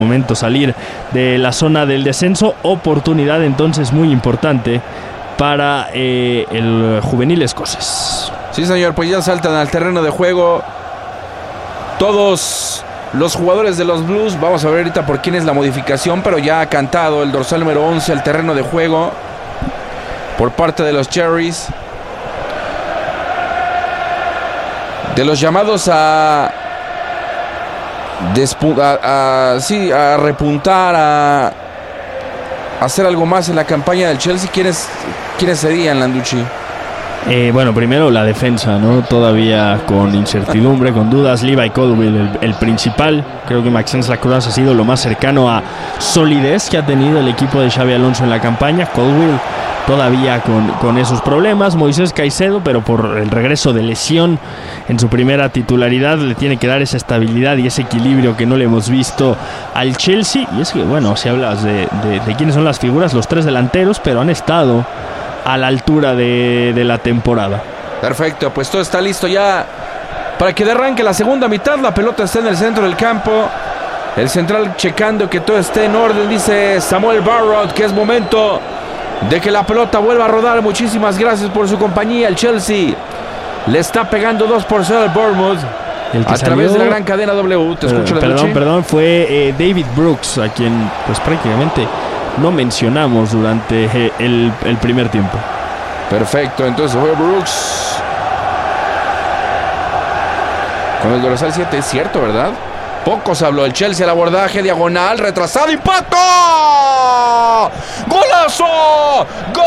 momento salir de la zona del descenso. Oportunidad entonces muy importante para el juvenil escocés. Sí, señor, pues ya saltan al terreno de juego todos los jugadores de los Blues. Vamos a ver ahorita por quién es la modificación, pero ya ha cantado el dorsal número 11 al terreno de juego por parte de los Cherries. De los llamados a repuntar, a hacer algo más en la campaña del Chelsea, ¿quiénes serían, Landucci? Bueno, primero la defensa, ¿no? Todavía con incertidumbre, con dudas. Levi Colwill, el principal. Creo que Maxence Lacroix ha sido lo más cercano a solidez que ha tenido el equipo de Xabi Alonso en la campaña. Colwill todavía con esos problemas. Moisés Caicedo, pero por el regreso de lesión en su primera titularidad, le tiene que dar esa estabilidad y ese equilibrio que no le hemos visto al Chelsea. Y es que, bueno, si hablas de quiénes son las figuras, los tres delanteros, pero han estado a la altura de la temporada. Perfecto, pues todo está listo ya para que arranque la segunda mitad. La pelota está en el centro del campo. El central checando que todo esté en orden. Dice Samuel Barrott que es momento de que la pelota vuelva a rodar. Muchísimas gracias por su compañía. El Chelsea le está pegando 2-0 al Bournemouth a través de la gran cadena W. Te escucho, perdón, fue David Brooks, a quien pues prácticamente no mencionamos durante el primer tiempo. Perfecto, entonces fue Brooks con el dorsal 7, es cierto, ¿verdad? Poco se habló. El Chelsea al abordaje, diagonal, retrasado, impacto, golazo, gol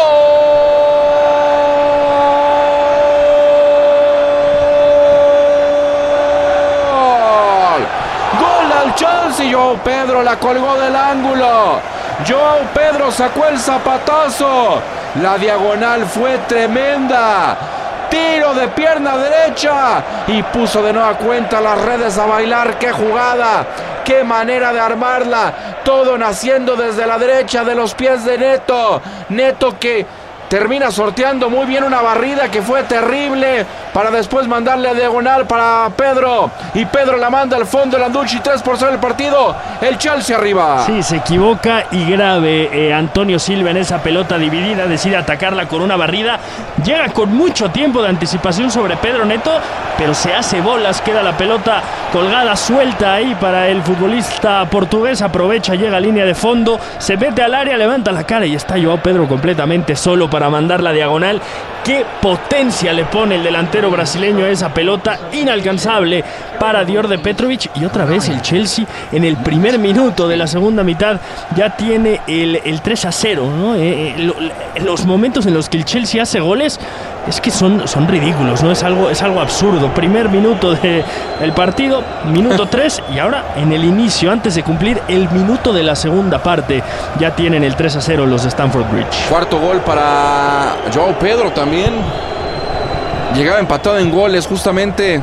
al Chelsea. Joao Pedro la colgó del ángulo. Joao Pedro sacó el zapatazo. La diagonal fue tremenda. Tiro de pierna derecha y puso de nueva cuenta las redes a bailar. ¡Qué jugada! ¡Qué manera de armarla! Todo naciendo desde la derecha de los pies de Neto. Neto que termina sorteando muy bien una barrida que fue terrible para después mandarle a diagonal para Pedro. Y Pedro la manda al fondo. Landucci, 3-0 el partido. El Chelsea arriba. Sí, se equivoca y grave Antonio Silva en esa pelota dividida. Decide atacarla con una barrida. Llega con mucho tiempo de anticipación sobre Pedro Neto, pero se hace bolas. Queda la pelota colgada, suelta ahí para el futbolista portugués. Aprovecha, llega a línea de fondo, se mete al área, levanta la cara y está Joao Pedro completamente solo para mandar la diagonal. Qué potencia le pone el delantero brasileño a esa pelota, inalcanzable para Đorđe Petrović. Y otra vez el Chelsea en el primer minuto de la segunda mitad ya tiene el 3-0, ¿no? Los momentos en los que el Chelsea hace goles es que son ridículos, ¿no? Es algo absurdo. Primer minuto del partido, minuto 3, y ahora en el inicio, antes de cumplir el minuto de la segunda parte, ya tienen el 3-0 los de Stamford Bridge. Cuarto gol para Joao Pedro también. Llegaba empatado en goles, justamente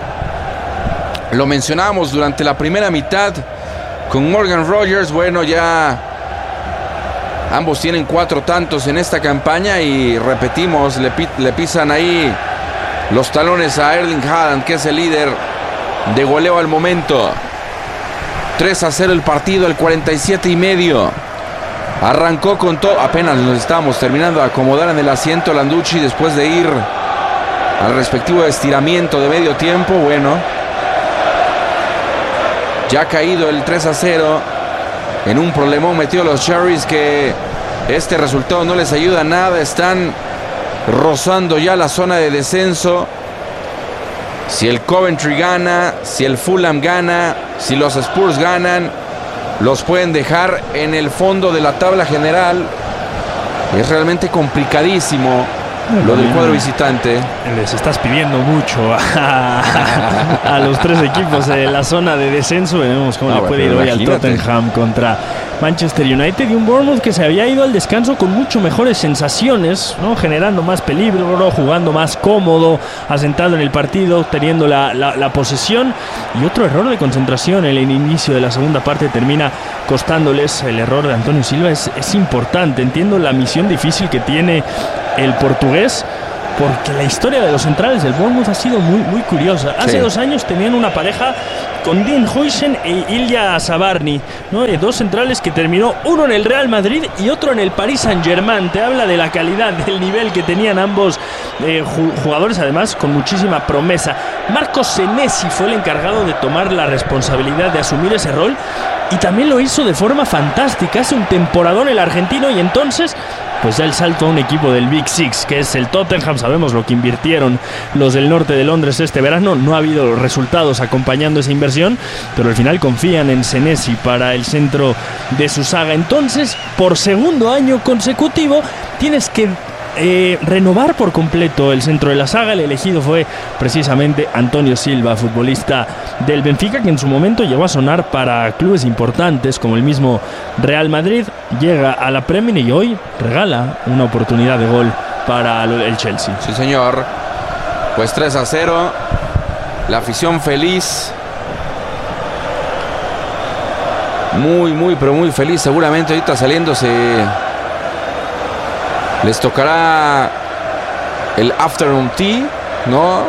lo mencionamos durante la primera mitad con Morgan Rogers. Bueno, ya ambos tienen 4 tantos en esta campaña y repetimos, le pisan ahí los talones a Erling Haaland, que es el líder de goleo al momento. 3-0 el partido, el 47.5. Arrancó con todo. Apenas nos estábamos terminando de acomodar en el asiento Landucci después de ir al respectivo estiramiento de medio tiempo. Bueno, ya ha caído el 3-0 en un problemón metido los Cherries, que este resultado no les ayuda a nada. Están rozando ya la zona de descenso. Si el Coventry gana, si el Fulham gana, si los Spurs ganan, los pueden dejar en el fondo de la tabla general. Es realmente complicadísimo lo del cuadro visitante. Les estás pidiendo mucho a los tres equipos de la zona de descenso. Veremos cómo le puede ir hoy al Tottenham contra Manchester United, y un Bournemouth que se había ido al descanso con mucho mejores sensaciones, ¿no? Generando más peligro, jugando más cómodo, asentado en el partido, teniendo la posesión. Y otro error de concentración en el inicio de la segunda parte termina costándoles. El error de Antonio Silva es importante. Entiendo la misión difícil que tiene el portugués, porque la historia de los centrales del Bournemouth ha sido muy, muy curiosa. Hace 2 años tenían una pareja con Dean Huijsen e Ilya Zabarny, ¿no? Dos centrales que terminó uno en el Real Madrid y otro en el Paris Saint-Germain. Te habla de la calidad, del nivel que tenían ambos jugadores, además con muchísima promesa. Marco Senesi fue el encargado de tomar la responsabilidad de asumir ese rol y también lo hizo de forma fantástica. Hace un temporadón el argentino y entonces pues ya el salto a un equipo del Big Six, que es el Tottenham. Sabemos lo que invirtieron los del norte de Londres este verano. No ha habido resultados acompañando esa inversión, pero al final confían en Senesi para el centro de su saga. Entonces, por segundo año consecutivo, tienes que renovar por completo el centro de la saga. El elegido fue precisamente Antonio Silva, futbolista del Benfica, que en su momento llegó a sonar para clubes importantes como el mismo Real Madrid. Llega a la Premier y hoy regala una oportunidad de gol para el Chelsea. Sí, señor. Pues 3-0. La afición feliz. Muy, pero muy feliz. Seguramente ahorita saliéndose les tocará el afternoon tea, ¿no?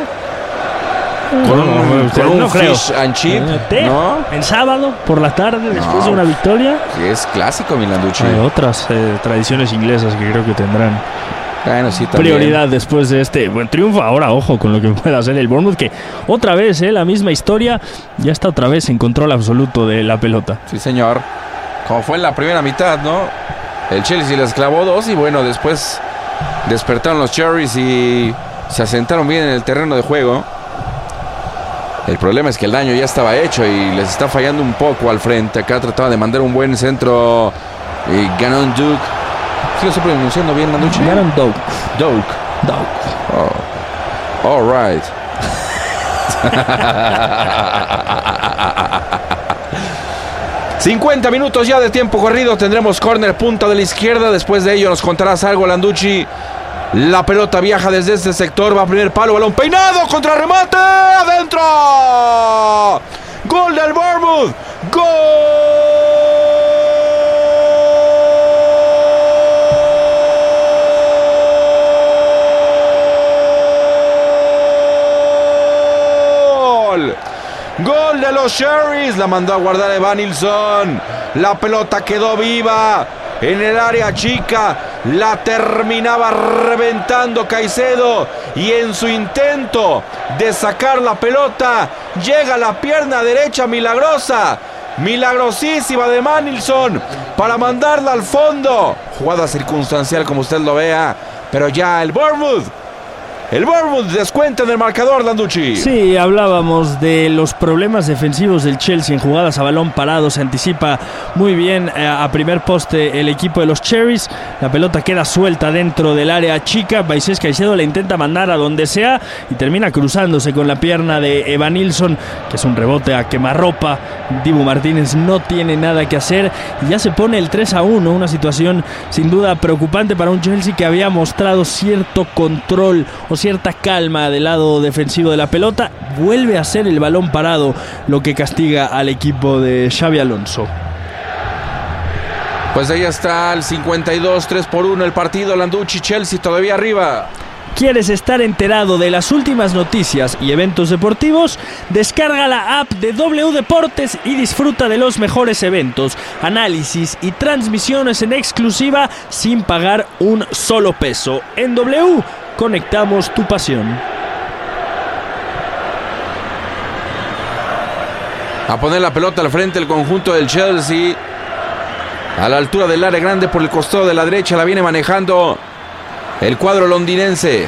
Con un fish and chip, ¿no? En sábado por la tarde, después de una victoria. Sí, es clásico, Milanducci. Hay otras tradiciones inglesas que creo que tendrán sí, prioridad después de este buen triunfo. Ahora, ojo con lo que pueda hacer el Bournemouth, que otra vez, la misma historia, ya está otra vez en control absoluto de la pelota. Sí, señor. Como fue en la primera mitad, ¿no? El Chelsea les clavó 2 y bueno, después despertaron los Cherries y se asentaron bien en el terreno de juego. El problema es que el daño ya estaba hecho y les está fallando un poco al frente. Acá trataba de mandar un buen centro Gannon Duke. ¿Sí lo estoy pronunciando bien, Manducci? Gannon Duke. Oh. All right. 50 minutos ya de tiempo corrido. Tendremos córner, punta de la izquierda. Después de ello nos contarás algo, Landucci. La pelota viaja desde este sector. Va a primer palo, balón peinado, contrarremate, adentro. Gol del Bournemouth. Gol de los Cherries. La mandó a guardar Evanilson. La pelota quedó viva en el área chica. La terminaba reventando Caicedo. Y en su intento de sacar la pelota, llega la pierna derecha milagrosa, milagrosísima de Evanilson para mandarla al fondo. Jugada circunstancial como usted lo vea. Pero ya el Bournemouth descuenta en el marcador, Landucci. Sí, hablábamos de los problemas defensivos del Chelsea en jugadas a balón parado. Se anticipa muy bien a primer poste el equipo de los Cherries. La pelota queda suelta dentro del área chica. Moisés Caicedo la intenta mandar a donde sea y termina cruzándose con la pierna de Evanilson, que es un rebote a quemarropa. Dibu Martínez no tiene nada que hacer y ya se pone el 3-1. Una situación sin duda preocupante para un Chelsea que había mostrado cierto control o cierta calma del lado defensivo de la pelota. Vuelve a ser el balón parado lo que castiga al equipo de Xabi Alonso. Pues ahí está el 52, 3-1 el partido. Landucci, Chelsea todavía arriba. ¿Quieres estar enterado de las últimas noticias y eventos deportivos? Descarga la app de W Deportes y disfruta de los mejores eventos, análisis y transmisiones en exclusiva sin pagar un solo peso. En W conectamos tu pasión. A poner la pelota al frente el conjunto del Chelsea. A la altura del área grande por el costado de la derecha la viene manejando el cuadro londinense.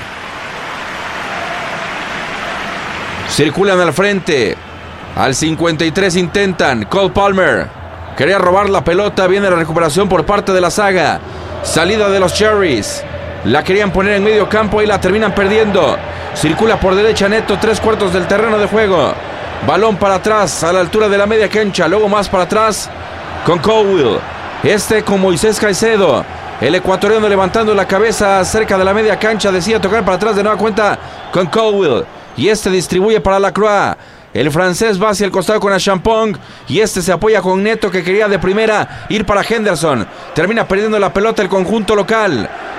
Circulan al frente. Al 53 intentan. Cole Palmer quería robar la pelota. Viene la recuperación por parte de la saga. Salida de los Cherries. La querían poner en medio campo y la terminan perdiendo. Circula por derecha Neto, 3/4 del terreno de juego. Balón para atrás a la altura de la media cancha. Luego más para atrás con Colwill. Con Moisés Caicedo. El ecuatoriano levantando la cabeza cerca de la media cancha. Decide tocar para atrás de nueva cuenta con Colwill. Y distribuye para Lacroix. El francés va hacia el costado con Achampong. Y se apoya con Neto, que quería de primera ir para Henderson. Termina perdiendo la pelota el conjunto local.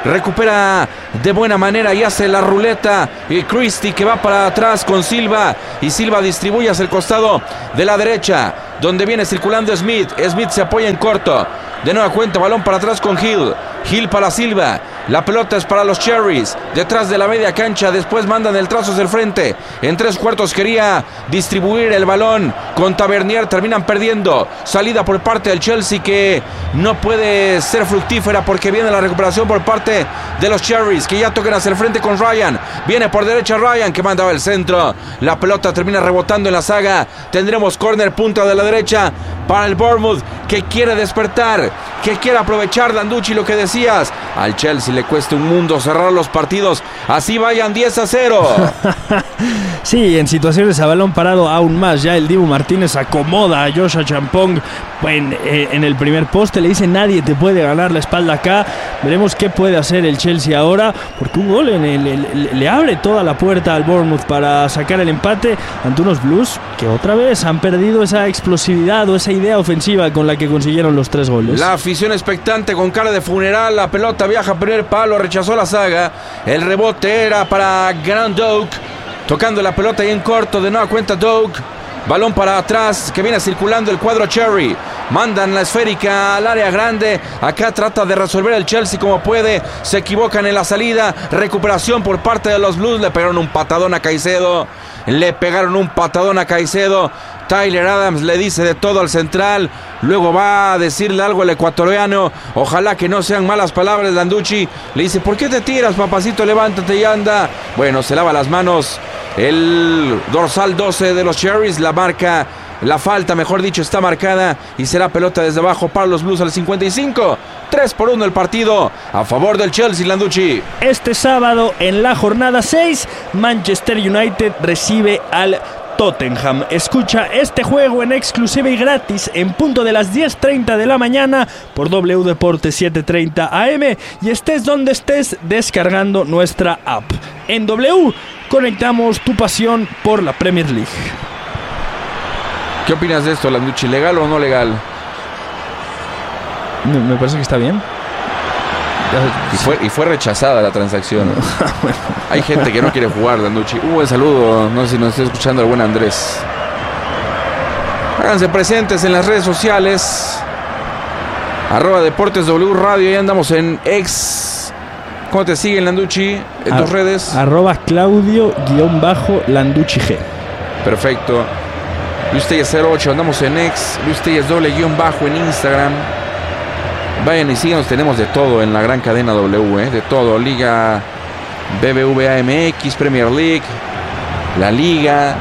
recupera de buena manera y hace la ruleta. Y Christie que va para atrás con Silva. Y Silva distribuye hacia el costado de la derecha, donde viene circulando Smith. Smith se apoya en corto. De nueva cuenta, balón para atrás con Hill. Hill para Silva. La pelota es para los Cherries. Detrás de la media cancha. Después mandan el trazo hacia el frente. En 3/4 quería distribuir el balón con Tavernier. Terminan perdiendo. Salida por parte del Chelsea que no puede ser fructífera porque viene la recuperación por parte de los Cherries, que ya tocan hacia el frente con Ryan. Viene por derecha Ryan que mandaba el centro. La pelota termina rebotando en la zaga. Tendremos córner punta de la derecha para el Bournemouth, que quiere despertar, que quiere aprovechar, Landucci, lo que decías. Al Chelsea le cuesta un mundo cerrar los partidos. Así vayan 10-0. Sí, en situaciones a balón parado aún más. Ya el Dibu Martínez acomoda a Joshua Champong en el primer poste. Le dice: nadie te puede ganar la espalda acá. Veremos qué puede hacer el Chelsea ahora, porque un gol le abre toda la puerta al Bournemouth para sacar el empate ante unos Blues que otra vez han perdido esa explosividad o esa idea ofensiva con la que consiguieron los 3 goles. La afición expectante con cara de funeral. La pelota viaja a primer palo, rechazó la zaga. El rebote era para Grant Doak, tocando la pelota ahí en corto. De nueva cuenta Doak. Balón para atrás que viene circulando el cuadro Cherry. Mandan la esférica al área grande. Acá trata de resolver el Chelsea como puede. Se equivocan en la salida. Recuperación por parte de los Blues. Le pegaron un patadón a Caicedo. Tyler Adams le dice de todo al central. Luego va a decirle algo al ecuatoriano. Ojalá que no sean malas palabras. Landucci le dice: ¿por qué te tiras, papacito? Levántate y anda. Bueno, se lava las manos el dorsal 12 de los Cherries. La falta, mejor dicho, está marcada y será pelota desde abajo para los Blues al 55. 3-1 el partido a favor del Chelsea, Landucci. Este sábado en la jornada 6, Manchester United recibe al Tottenham. Escucha este juego en exclusiva y gratis en punto de las 10:30 de la mañana por W Deportes 7:30 AM y estés donde estés descargando nuestra app. En W conectamos tu pasión por la Premier League. ¿Qué opinas de esto, Landucci? ¿Legal o no legal? Me parece que está bien. Y fue rechazada la transacción. Bueno. Hay gente que no quiere jugar, Landucci. Buen saludo, no sé si nos está escuchando el buen Andrés. Háganse presentes en las redes sociales. @DeportesW Radio. Ya andamos en X. ¿Cómo te siguen, Landucci? En tus redes. @Claudio_Landucci G. Perfecto. Luis Telles 08, andamos en X. Luis Telles _, en Instagram. Vayan y síganos, tenemos de todo en la gran cadena W, de todo. Liga BBVA MX, Premier League, la Liga,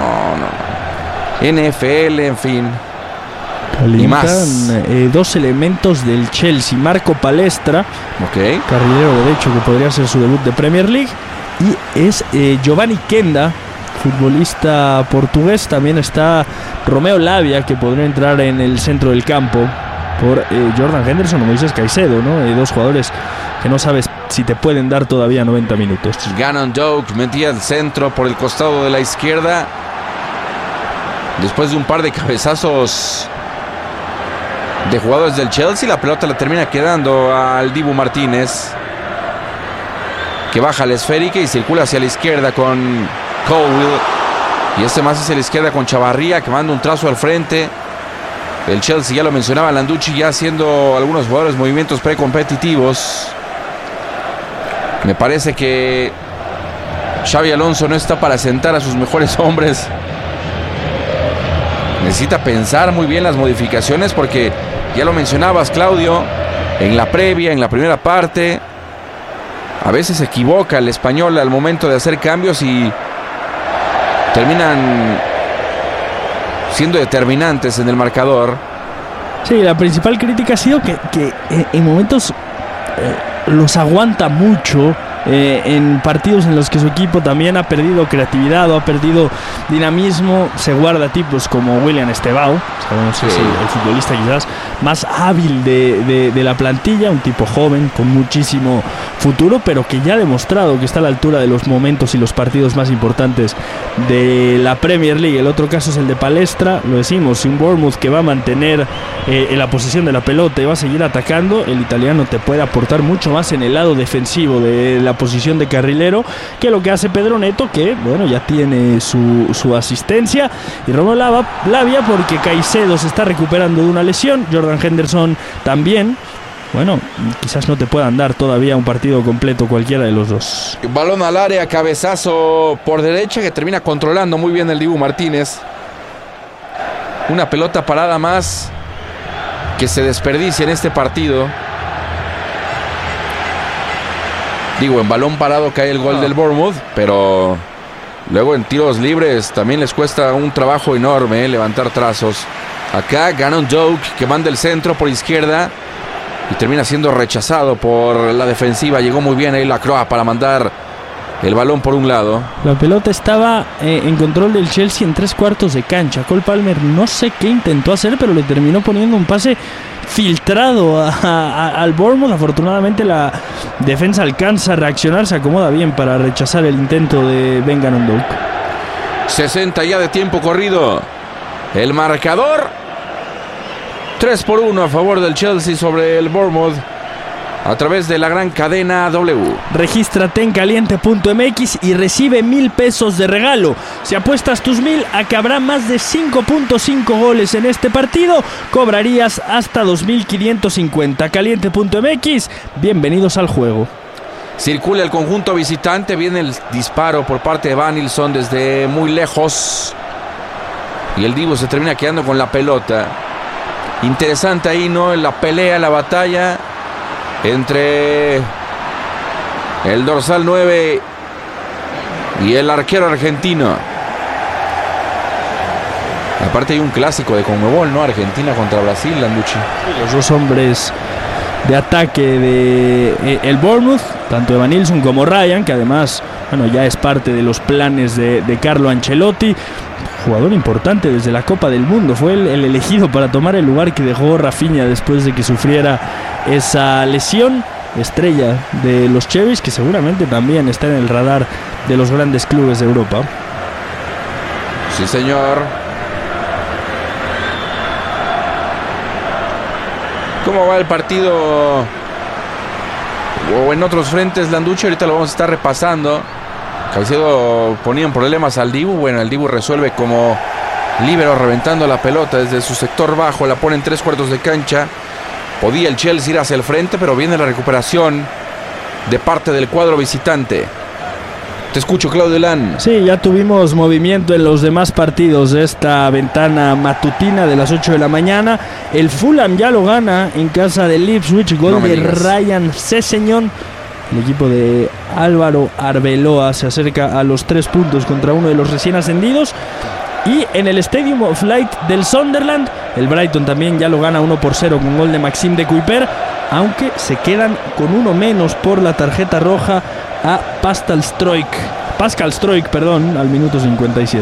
NFL, en fin. Calientan, y más. 2 elementos del Chelsea. Marco Palestra, carrilero derecho que podría ser su debut de Premier League. Y es Giovanni Kenda, futbolista portugués. También está Romeo Lavia, que podría entrar en el centro del campo por Jordan Henderson o Moisés Caicedo, ¿no? 2 jugadores que no sabes si te pueden dar todavía 90 minutos. Gannon Doak metía el centro por el costado de la izquierda. Después de un par de cabezazos de jugadores del Chelsea, la pelota la termina quedando al Dibu Martínez, que baja la esférica y circula hacia la izquierda con Cowell. Y este más hacia la izquierda con Chavarría, que manda un trazo al frente. El Chelsea, ya lo mencionaba Landucci, ya haciendo algunos jugadores movimientos precompetitivos. Me parece que Xabi Alonso no está para sentar a sus mejores hombres. Necesita pensar muy bien las modificaciones porque ya lo mencionabas, Claudio, en la previa, en la primera parte. A veces se equivoca el español al momento de hacer cambios y terminan siendo determinantes en el marcador. Sí, la principal crítica ha sido que en momentos los aguanta mucho en partidos en los que su equipo también ha perdido creatividad o ha perdido dinamismo, se guarda tipos como William Estevao, sabemos que es el futbolista quizás más hábil de la plantilla, un tipo joven con muchísimo futuro, pero que ya ha demostrado que está a la altura de los momentos y los partidos más importantes de la Premier League. El otro caso es el de Palestra, lo decimos, si un Bournemouth que va a mantener en la posesión de la pelota y va a seguir atacando, el italiano te puede aportar mucho más en el lado defensivo de la posición de carrilero que lo que hace Pedro Neto, que bueno, ya tiene su asistencia, y Romeo Lavia porque Caicedo se está recuperando de una lesión, Jordan Henderson también. Bueno, quizás no te puedan dar todavía un partido completo cualquiera de los dos. Balón al área, cabezazo por derecha que termina controlando muy bien el Dibu Martínez. Una pelota parada más que se desperdicia en este partido. Digo, en balón parado cae el gol del Bournemouth, pero luego en tiros libres también les cuesta un trabajo enorme levantar trazos. Acá Gannon Doak que manda el centro por izquierda y termina siendo rechazado por la defensiva. Llegó muy bien ahí Lacroix para mandar el balón por un lado. La pelota estaba en control del Chelsea en 3/4 de cancha. Cole Palmer no sé qué intentó hacer, pero le terminó poniendo un pase filtrado al Bournemouth. Afortunadamente la defensa alcanza a reaccionar, se acomoda bien para rechazar el intento de Ben Gannon Doak. 60 ya de tiempo corrido. El marcador 3-1 a favor del Chelsea sobre el Bournemouth a través de la gran cadena W. Regístrate en caliente.mx y recibe 1,000 pesos de regalo. Si apuestas tus 1,000 a que habrá más de 5.5 goles en este partido, cobrarías hasta 2,550. Caliente.mx, bienvenidos al juego. Circula el conjunto visitante, viene el disparo por parte de Van Nilsson desde muy lejos y el Divo se termina quedando con la pelota. Interesante ahí, ¿no? La pelea, la batalla entre el dorsal 9 y el arquero argentino. Aparte hay un clásico de Conmebol, ¿no? Argentina contra Brasil, Landucci. Los dos hombres de ataque de el Bournemouth, tanto Evan Nilsson como Ryan, que además, bueno, ya es parte de los planes de Carlo Ancelotti. Jugador importante desde la Copa del Mundo, fue el elegido para tomar el lugar que dejó Rafinha después de que sufriera esa lesión. Estrella de los Cherries, que seguramente también está en el radar de los grandes clubes de Europa. Sí, señor. ¿Cómo va el partido? O en otros frentes, Landucci, ahorita lo vamos a estar repasando. Caicedo ponía en problemas al Dibu. Bueno, el Dibu resuelve como líbero reventando la pelota desde su sector bajo. La pone en 3/4 de cancha. Podía el Chelsea ir hacia el frente, pero viene la recuperación de parte del cuadro visitante. Te escucho, Claudio Lan. Sí, ya tuvimos movimiento en los demás partidos de esta ventana matutina de las 8 de la mañana. El Fulham ya lo gana en casa del Ipswich. Gol de Ryan Sessegnon. El equipo de Álvaro Arbeloa se acerca a los 3 puntos contra uno de los recién ascendidos. Y en el Stadium of Light del Sunderland, el Brighton también ya lo gana 1-0 con gol de Maxime de Cuyper, aunque se quedan con uno menos por la tarjeta roja a Pascal Struijk, al minuto 57.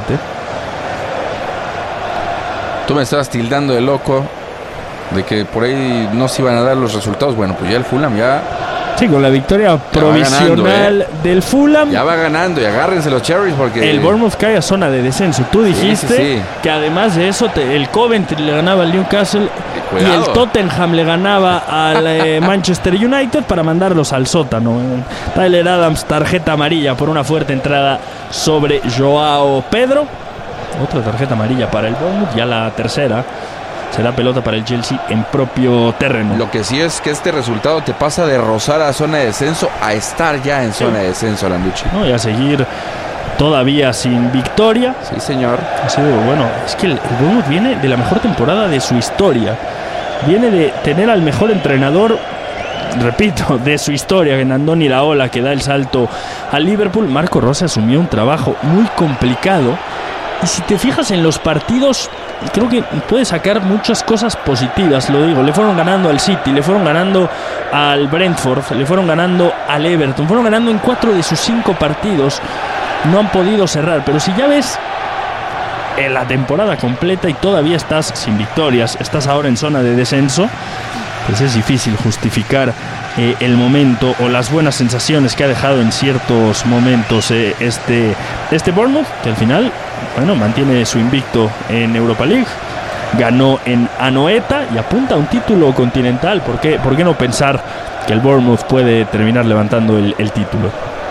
Tú me estabas tildando de loco de que por ahí no se iban a dar los resultados. Bueno, pues ya el Fulham ya... Sí, con la victoria provisional ganando, del Fulham. Ya va ganando y agárrense los Cherries porque... El Bournemouth cae a zona de descenso. Tú dijiste que además de eso el Coventry le ganaba al Newcastle y el Tottenham le ganaba al Manchester United para mandarlos al sótano. Tyler Adams, tarjeta amarilla por una fuerte entrada sobre Joao Pedro. Otra tarjeta amarilla para el Bournemouth, ya la tercera. Será pelota para el Chelsea en propio terreno. Lo que sí es que este resultado te pasa de rozar a zona de descenso a estar ya en zona de descenso, Landucci. No, y a seguir todavía sin victoria. Sí, señor. Así de, bueno, es que el Bournemouth viene de la mejor temporada de su historia. Viene de tener al mejor entrenador, repito, de su historia, en Andoni Iraola, que da el salto al Liverpool. Marco Rose asumió un trabajo muy complicado. Y si te fijas en los partidos creo que puede sacar muchas cosas positivas, lo digo. Le fueron ganando al City, le fueron ganando al Brentford, le fueron ganando al Everton, fueron ganando en 4 de sus 5 partidos. No han podido cerrar, pero si ya ves en la temporada completa y todavía estás sin victorias, estás ahora en zona de descenso, pues es difícil justificar el momento o las buenas sensaciones que ha dejado en ciertos momentos este Bournemouth, que al final, bueno, mantiene su invicto en Europa League, ganó en Anoeta y apunta a un título continental. ¿Por qué no pensar que el Bournemouth puede terminar levantando el título?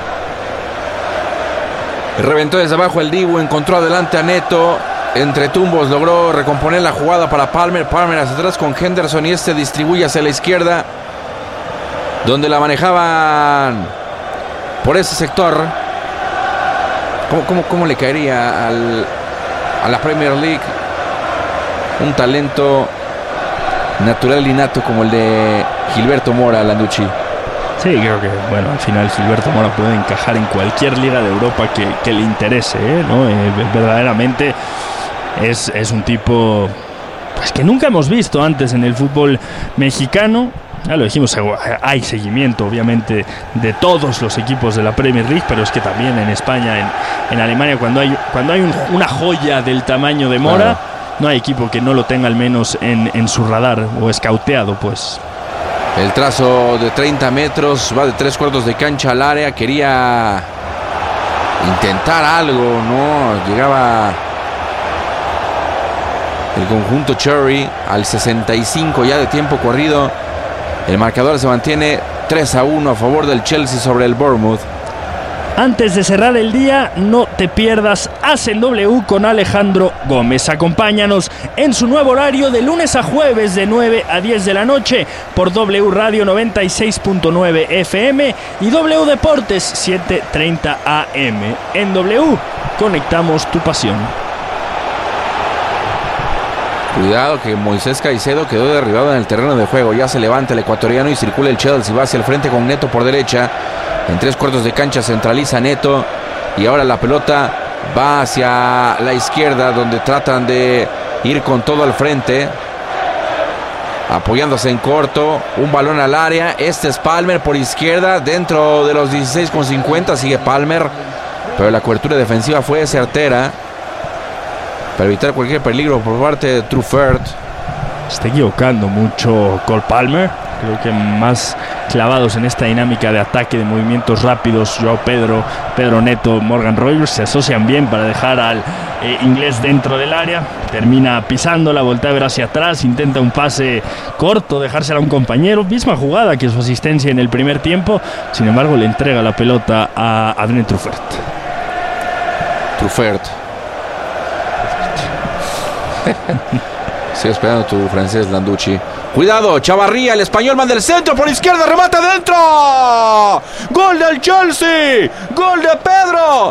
Reventó desde abajo el Dibu, encontró adelante a Neto. Entre tumbos logró recomponer la jugada para Palmer. Palmer hacia atrás con Henderson y distribuye hacia la izquierda, donde la manejaban por ese sector. ¿Cómo le caería a la Premier League un talento natural innato como el de Gilberto Mora, Landucci? Sí, creo que, bueno, al final Gilberto Mora puede encajar en cualquier liga de Europa que le interese, ¿no? Verdaderamente es un tipo, pues, que nunca hemos visto antes en el fútbol mexicano. Ya lo dijimos, hay seguimiento obviamente de todos los equipos de la Premier League, pero es que también en España, en Alemania, cuando hay una joya del tamaño de Mora, claro, no hay equipo que no lo tenga al menos en su radar o escauteado, pues. El trazo de 30 metros, va de 3/4 de cancha al área, quería intentar algo, ¿no? Llegaba el conjunto Cherry al 65 ya de tiempo corrido. El marcador se mantiene 3-1 a favor del Chelsea sobre el Bournemouth. Antes de cerrar el día, no te pierdas Haz el W con Alejandro Gómez. Acompáñanos en su nuevo horario de lunes a jueves de 9 a 10 de la noche por W Radio 96.9 FM y W Deportes 7:30 AM. En W, conectamos tu pasión. Cuidado que Moisés Caicedo quedó derribado en el terreno de juego. Ya se levanta el ecuatoriano y circula el Chelsea. Va hacia el frente con Neto por derecha. En 3/4 de cancha centraliza Neto. Y ahora la pelota va hacia la izquierda, donde tratan de ir con todo al frente. Apoyándose en corto. Un balón al área. Este es Palmer por izquierda. Dentro de los 16,50 sigue Palmer. Pero la cobertura defensiva fue certera para evitar cualquier peligro por parte de Truffert. Está equivocando mucho Cole Palmer. Creo que más clavados en esta dinámica de ataque, de movimientos rápidos, Joao Pedro Neto, Morgan Rogers se asocian bien para dejar al inglés dentro del área. Termina pisándola, voltea a ver hacia atrás, intenta un pase corto, dejársela a un compañero. Misma jugada que su asistencia en el primer tiempo. Sin embargo, le entrega la pelota a Adrien Truffert. Sigo esperando tu francés, Landucci. Cuidado, Chavarría, el español manda el centro por izquierda, remata dentro. Gol del Chelsea, gol de Pedro,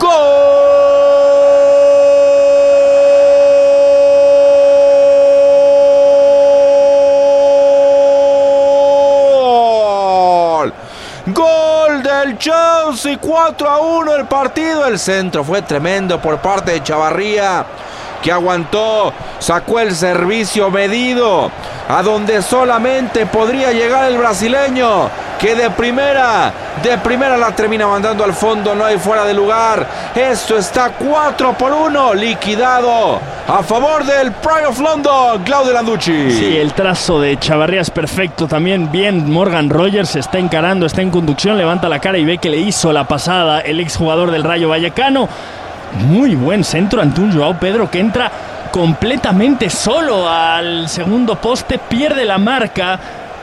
gol del Chelsea, 4-1 el partido. El centro fue tremendo por parte de Chavarría, que aguantó, sacó el servicio medido a donde solamente podría llegar el brasileño, que de primera la termina mandando al fondo. No hay fuera de lugar. Esto está 4-1 liquidado a favor del Pride of London. Claudio Landucci. Sí, el trazo de Chavarría es perfecto también. Bien, Morgan Rogers se está encarando, está en conducción, levanta la cara y ve que le hizo la pasada el exjugador del Rayo Vallecano. Muy buen centro ante un Joao Pedro que entra completamente solo al segundo poste, pierde la marca.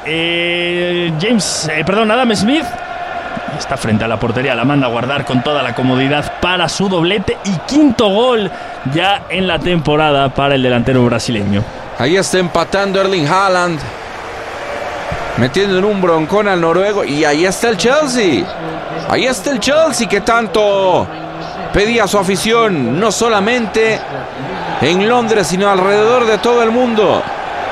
Adam Smith está frente a la portería, la manda a guardar con toda la comodidad para su doblete y quinto gol ya en la temporada para el delantero brasileño. Ahí está empatando Erling Haaland, metiendo en un broncón al noruego, y ahí está el Chelsea. Ahí está el Chelsea que tanto pedía su afición, no solamente en Londres, sino alrededor de todo el mundo.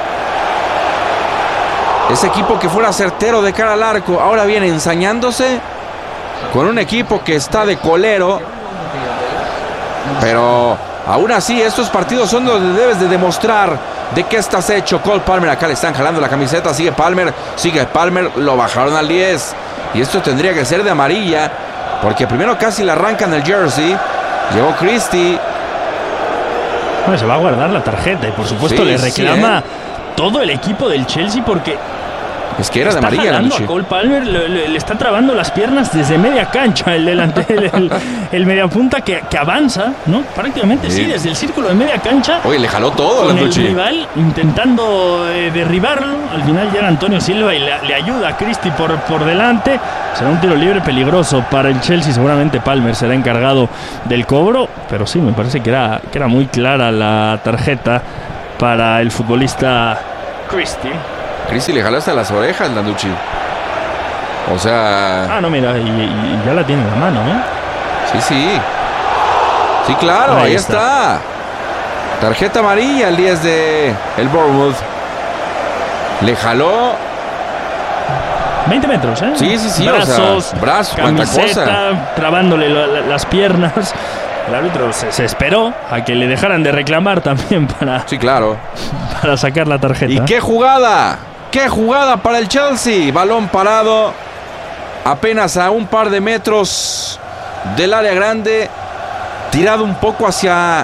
Ese equipo que fuera certero de cara al arco, ahora viene ensañándose con un equipo que está de colero, pero Aún así, estos partidos son donde debes de demostrar de qué estás hecho. Cole Palmer, acá le están jalando la camiseta. Sigue Palmer, lo bajaron al 10. Y esto tendría que ser de amarilla, porque primero casi le arrancan el jersey. Llegó Christie. Bueno, se va a guardar la tarjeta y por supuesto le reclama todo el equipo del Chelsea, porque es que era de amarilla la noche. Cole Palmer le está trabando las piernas desde media cancha, el mediapunta que avanza, ¿no? Prácticamente sí, desde el círculo de media cancha. Oye, le jaló todo con la noche. El rival intentando derribarlo. Al final llega Antonio Silva y le ayuda a Christie por delante. Será un tiro libre peligroso para el Chelsea. Seguramente Palmer será encargado del cobro, pero sí, me parece que era muy clara la tarjeta para el futbolista Christie. Christie le jaló hasta las orejas, Landucci. O sea... no, mira, y ya la tiene en la mano, ¿eh? Sí, claro, ahí está. Tarjeta amarilla, el 10 de el Bournemouth. Le jaló 20 metros, ¿eh? Sí. Brazos, camiseta, trabándole las piernas. El árbitro se esperó a que le dejaran de reclamar también para sacar la tarjeta. ¿Y qué jugada? ¡Qué jugada para el Chelsea! Balón parado apenas a un par de metros del área grande, tirado un poco hacia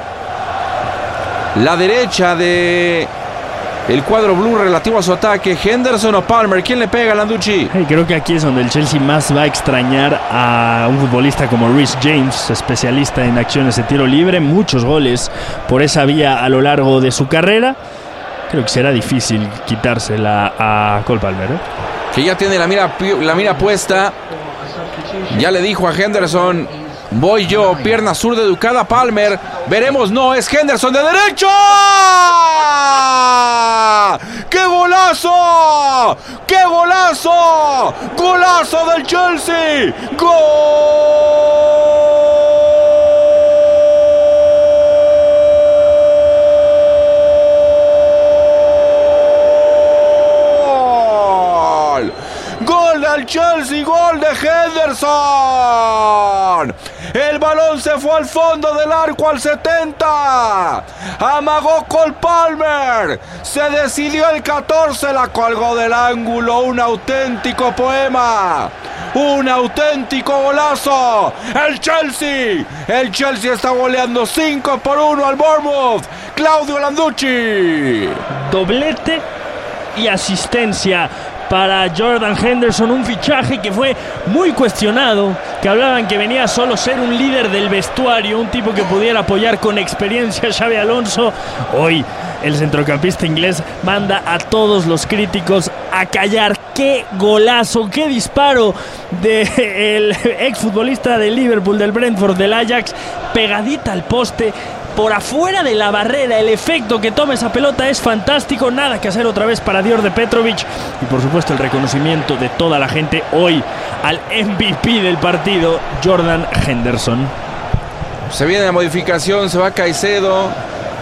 la derecha de el cuadro blue relativo a su ataque. Henderson o Palmer, ¿quién le pega a Landucci? Creo que aquí es donde el Chelsea más va a extrañar a un futbolista como Reece James, especialista en acciones de tiro libre, muchos goles por esa vía a lo largo de su carrera. Creo que será difícil quitársela a Cole Palmer, ¿eh? Que ya tiene la mira puesta. Ya le dijo a Henderson: voy yo, pierna zurda educada. Palmer, veremos, no, es Henderson de derecho. ¡Qué golazo! ¡Qué golazo! ¡Golazo del Chelsea! ¡Gol! ¡Gol del Chelsea! ¡Gol de Henderson! El balón se fue al fondo del arco al 70. Amagó Cole Palmer. Se decidió el 14. La colgó del ángulo. Un auténtico poema. Un auténtico golazo. El Chelsea está goleando 5-1 al Bournemouth. Claudio Landucci. Doblete y asistencia para Jordan Henderson, un fichaje que fue muy cuestionado, que hablaban que venía solo ser un líder del vestuario, un tipo que pudiera apoyar con experiencia a Xabi Alonso. Hoy el centrocampista inglés manda a todos los críticos a callar. ¡Qué golazo! ¡Qué disparo del exfutbolista del Liverpool, del Brentford, del Ajax! Pegadita al poste, por afuera de la barrera. El efecto que toma esa pelota es fantástico. Nada que hacer otra vez para Djordje Petrovic. Y por supuesto el reconocimiento de toda la gente hoy al MVP del partido, Jordan Henderson. Se viene la modificación, se va Caicedo.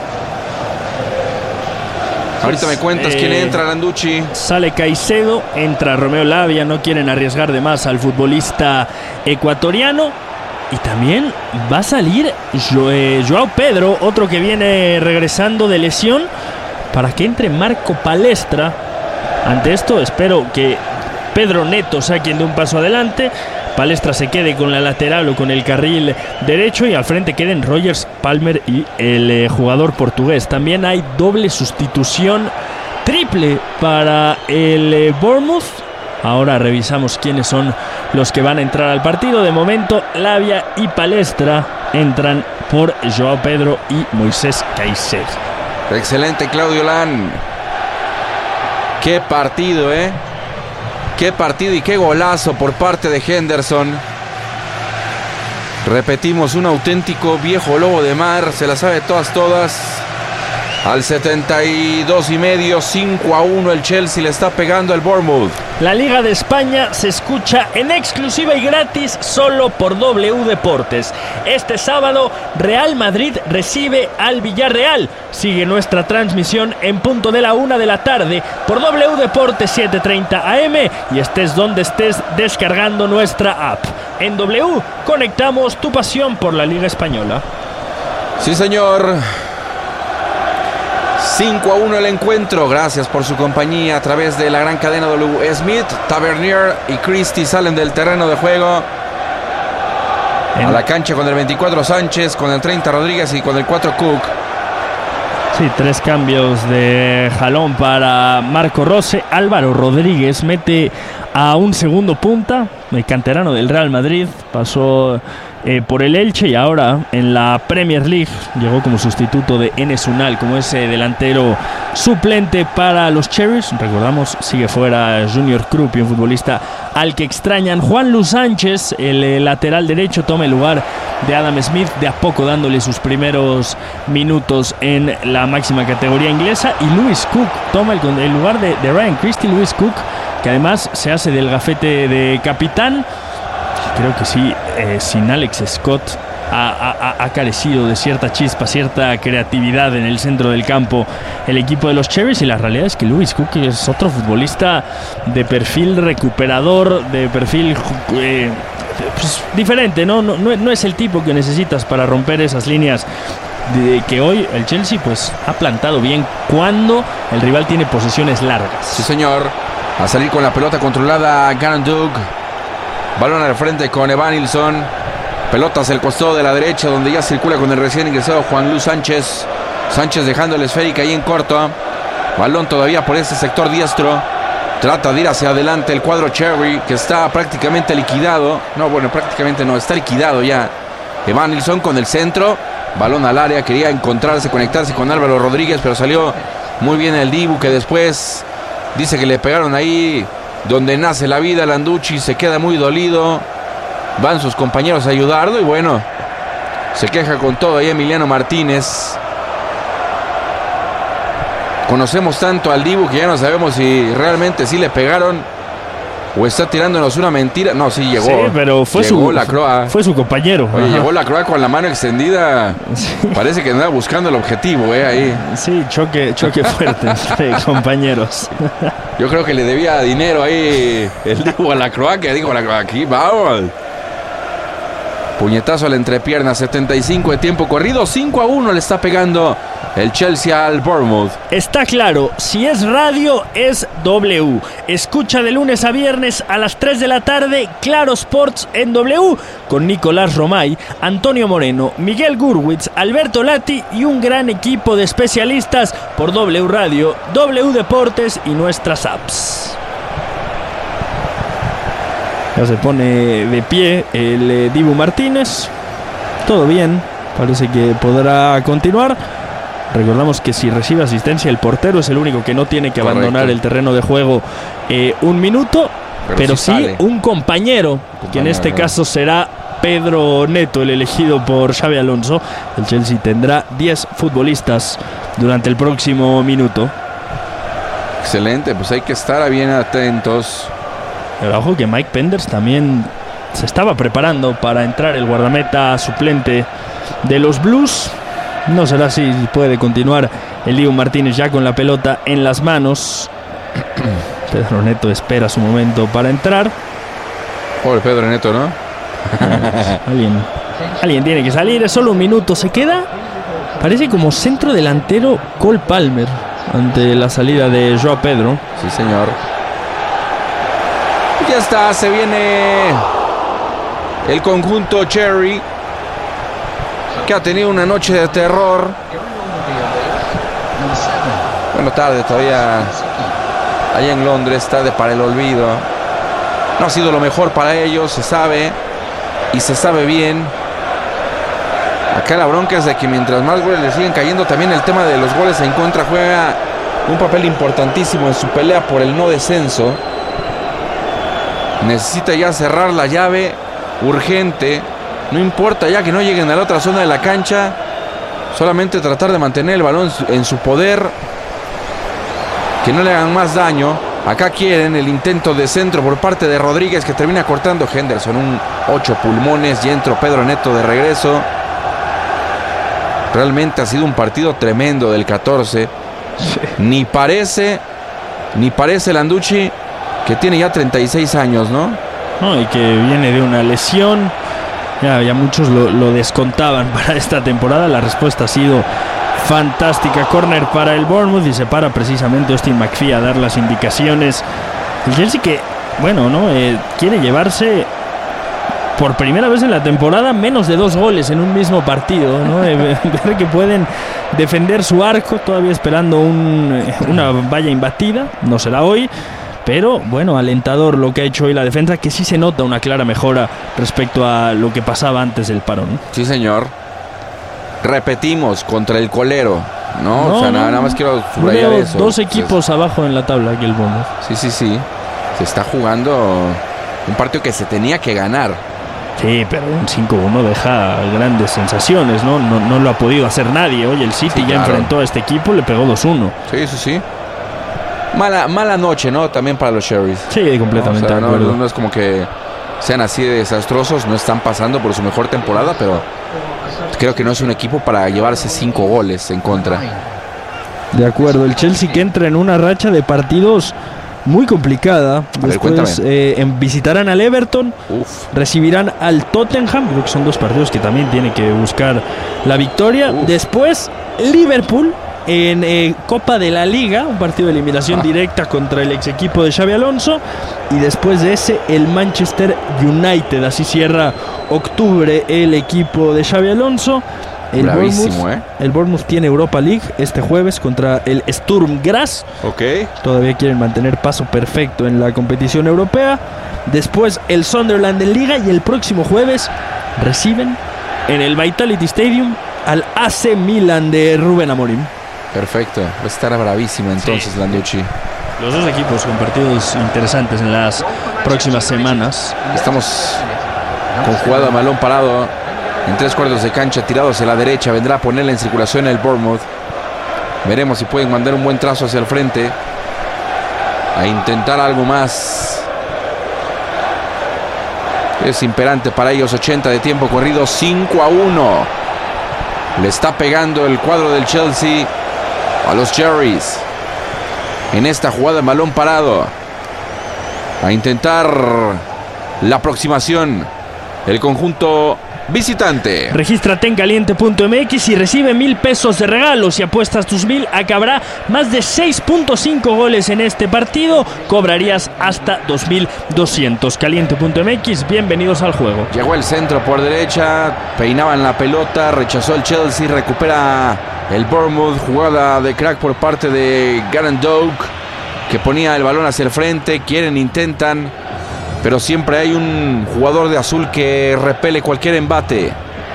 Ahorita me cuentas quién entra, Landucci. Sale Caicedo, entra Romeo Lavia. No quieren arriesgar de más al futbolista ecuatoriano. Y también va a salir Joao Pedro, otro que viene regresando de lesión, para que entre Marco Palestra. Ante esto espero que Pedro Neto saquen de un paso adelante, Palestra se quede con la lateral o con el carril derecho y al frente queden Rogers, Palmer y el jugador portugués. También hay doble sustitución, triple para el Bournemouth. Ahora revisamos quiénes son los que van a entrar al partido. De momento, Lavia y Palestra entran por Joao Pedro y Moisés Caicedo. Excelente, Claudio Lan. Qué partido, ¿eh? Qué partido y qué golazo por parte de Henderson. Repetimos, un auténtico viejo lobo de mar. Se la sabe todas. Al 72,5, 5-1 el Chelsea le está pegando al Bournemouth. La Liga de España se escucha en exclusiva y gratis solo por W Deportes. Este sábado Real Madrid recibe al Villarreal. Sigue nuestra transmisión en punto de la 1 de la tarde por W Deportes 7:30 AM y estés donde estés descargando nuestra app. En W conectamos tu pasión por la Liga Española. Sí, señor. 5-1 el encuentro. Gracias por su compañía a través de la gran cadena W. Smith, Tavernier y Christie salen del terreno de juego. A la cancha con el 24 Sánchez, con el 30 Rodríguez y con el 4 Cook. Sí, 3 cambios de jalón para Marco Rose. Álvaro Rodríguez mete a un segundo punta, el canterano del Real Madrid, pasó por el Elche y ahora en la Premier League llegó como sustituto de Enes Unal, como ese delantero suplente para los Cherries. Recordamos, sigue fuera Junior Krupp, un futbolista al que extrañan. Juan Luis Sánchez, el lateral derecho, toma el lugar de Adam Smith, de a poco dándole sus primeros minutos en la máxima categoría inglesa. Y Lewis Cook toma el lugar de Ryan Christie. Lewis Cook, que además se hace del gafete de capitán. Creo que sí, sin Alex Scott ha carecido de cierta chispa, cierta creatividad en el centro del campo el equipo de los Cherries, y la realidad es que Lewis Cook es otro futbolista de perfil recuperador, de perfil pues, diferente, no es el tipo que necesitas para romper esas líneas de que hoy el Chelsea pues ha plantado bien cuando el rival tiene posesiones largas. Sí, señor. A salir con la pelota controlada Garen Dug. Balón al frente con Evan Nilsson. Pelota hacia el costado de la derecha, donde ya circula con el recién ingresado Juan Luis Sánchez. Sánchez dejando el esférica ahí en corto. Balón todavía por este sector diestro. Trata de ir hacia adelante el cuadro Cherry, que está prácticamente liquidado. No, bueno, prácticamente no, está liquidado ya. Evan Nilsson con el centro. Balón al área, quería conectarse con Álvaro Rodríguez, pero salió muy bien el Dibu, que después dice que le pegaron ahí donde nace la vida. Landucci se queda muy dolido. Van sus compañeros a ayudarlo y bueno, se queja con todo ahí Emiliano Martínez. Conocemos tanto al Dibu que ya no sabemos si realmente sí le pegaron o está tirándonos una mentira. No, sí llegó. Sí, pero fue fue su compañero. Oye, llegó Lacroix con la mano extendida. Sí. Parece que andaba buscando el objetivo, ahí. Sí, choque fuerte entre compañeros. Yo creo que le debía dinero ahí el Dibu a Lacroix, que dijo Lacroix, aquí vamos. Puñetazo a la entrepierna, 75 de tiempo corrido, 5-1 le está pegando el Chelsea al Bournemouth. Está claro, si es radio, es W. Escucha de lunes a viernes a las 3 de la tarde, Claro Sports en W, con Nicolás Romay, Antonio Moreno, Miguel Gurwitz, Alberto Lati y un gran equipo de especialistas por W Radio, W Deportes y nuestras apps. Ya se pone de pie el Dibu Martínez. Todo bien, parece que podrá continuar. Recordamos que si recibe asistencia el portero es el único que no tiene que abandonar el terreno de juego un minuto, pero sí un compañero, que en este caso será Pedro Neto, el elegido por Xabi Alonso. El Chelsea tendrá 10 futbolistas durante el próximo minuto. Excelente, pues hay que estar bien atentos. Pero ojo que Mike Penders también se estaba preparando para entrar, el guardameta suplente de los Blues. No será si puede continuar el Dibu Martínez ya con la pelota en las manos. Pedro Neto espera su momento para entrar. Pobre Pedro Neto, ¿no? Alguien tiene que salir, es solo un minuto. Se queda, parece como centro delantero Cole Palmer ante la salida de Joao Pedro. Sí, señor. Ya está, se viene el conjunto Cherry, que ha tenido una noche de terror. Bueno, tarde todavía. Allá en Londres, tarde para el olvido. No ha sido lo mejor para ellos, se sabe. Y se sabe bien. Acá la bronca es de que mientras más goles le siguen cayendo, también el tema de los goles en contra juega un papel importantísimo en su pelea por el no descenso. Necesita ya cerrar la llave urgente. No importa ya que no lleguen a la otra zona de la cancha, solamente tratar de mantener el balón en su poder, que no le hagan más daño. Acá quieren el intento de centro por parte de Rodríguez, que termina cortando Henderson. Un 8 pulmones y entró Pedro Neto de regreso. Realmente ha sido un partido tremendo del 14. Ni parece Landucci, que tiene ya 36 años, ¿no? No, y que viene de una lesión. Ya muchos lo descontaban para esta temporada. La respuesta ha sido fantástica. Corner para el Bournemouth y se para precisamente Austin McPhee a dar las indicaciones. El Chelsea que, bueno, ¿no? Quiere llevarse por primera vez en la temporada menos de 2 goles en un mismo partido, ¿no? Ver que pueden defender su arco, todavía esperando una valla imbatida. No será hoy, pero bueno, alentador lo que ha hecho hoy la defensa, que sí se nota una clara mejora respecto a lo que pasaba antes del parón. Sí, señor. Repetimos, contra el colero, ¿no? O sea, nada más quiero subrayar eso. 2 equipos abajo en la tabla aquí el Bournemouth. Sí. Se está jugando un partido que se tenía que ganar. Sí, pero un 5-1 deja grandes sensaciones, ¿no? No lo ha podido hacer nadie. Hoy el City ya enfrentó a este equipo, le pegó 2-1. Sí. Mala noche, ¿no? También para los Cherries. Sí, completamente de acuerdo. No es como que sean así de desastrosos, no están pasando por su mejor temporada, pero creo que no es un equipo para llevarse 5 goles en contra. De acuerdo, el Chelsea que entra en una racha de partidos muy complicada. Después visitarán al Everton, recibirán al Tottenham. Creo que son 2 partidos que también tiene que buscar la victoria. Después Liverpool en Copa de la Liga, un partido de eliminación directa contra el ex equipo de Xabi Alonso. Y después de ese el Manchester United. Así cierra octubre el equipo de Xabi Alonso. El Bournemouth tiene Europa League este jueves contra el Sturm Graz. Todavía quieren mantener paso perfecto en la competición europea. Después el Sunderland en Liga. Y el próximo jueves reciben en el Vitality Stadium al AC Milan de Rubén Amorim. Perfecto, va a estar bravísimo entonces, sí. Landucci. Los 2 equipos con partidos interesantes en las próximas semanas. Estamos con jugada a balón parado en 3 cuartos de cancha, tirados hacia la derecha. Vendrá a ponerla en circulación el Bournemouth. Veremos si pueden mandar un buen trazo hacia el frente, a intentar algo más. Es imperante para ellos. 80 de tiempo corrido, 5-1. Le está pegando el cuadro del Chelsea a los Cherries en esta jugada en balón parado, a intentar la aproximación el conjunto visitante. Regístrate en caliente.mx y recibe 1,000 pesos de regalo. Si apuestas tus 1,000 a que habrá más de 6.5 goles en este partido, cobrarías hasta 2,200. Caliente.mx, bienvenidos al juego. Llegó el centro por derecha, peinaban la pelota, rechazó el Chelsea, recupera el Bournemouth. Jugada de crack por parte de Garen Doug, que ponía el balón hacia el frente. Intentan, pero siempre hay un jugador de azul que repele cualquier embate.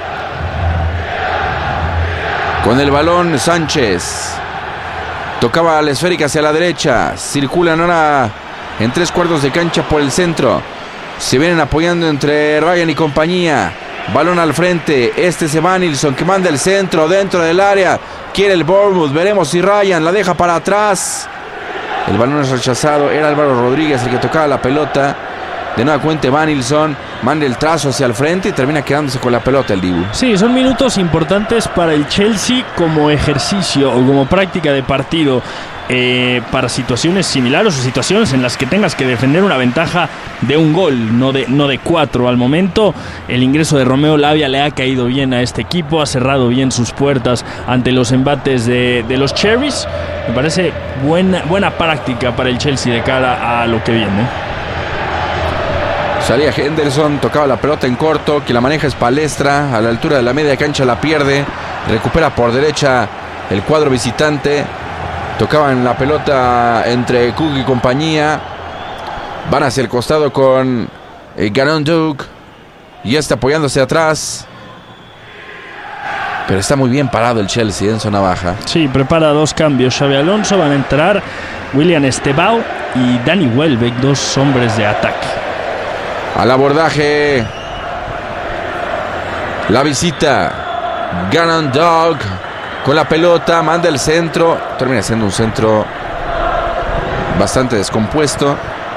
Con el balón Sánchez tocaba la esférica hacia la derecha. Circulan ahora en 3 cuartos de cancha por el centro. Se vienen apoyando entre Ryan y compañía. Balón al frente. Este es Evanilson, que manda el centro dentro del área. Quiere el Bournemouth. Veremos si Ryan la deja para atrás. El balón es rechazado. Era Álvaro Rodríguez el que tocaba la pelota. De nueva cuenta Evanilson manda el trazo hacia el frente y termina quedándose con la pelota el Dibu. Sí, son minutos importantes para el Chelsea como ejercicio o como práctica de partido, para situaciones similares o situaciones en las que tengas que defender una ventaja de 1 gol, no de 4. Al momento el ingreso de Romeo Lavia le ha caído bien a este equipo, ha cerrado bien sus puertas ante los embates de los Cherries. Me parece buena práctica para el Chelsea de cara a lo que viene. Salía Henderson, tocaba la pelota en corto, que la maneja es Palestra, a la altura de la media cancha la pierde, recupera por derecha el cuadro visitante, tocaban la pelota entre Cook y compañía, van hacia el costado con Garen Doug, y está apoyándose atrás, pero está muy bien parado el Chelsea en zona baja. Sí, prepara 2 cambios Xabi Alonso, van a entrar William Estebao y Danny Welbeck, 2 hombres de ataque. Al abordaje, la visita, Garen Doug con la pelota, manda el centro, termina siendo un centro bastante descompuesto,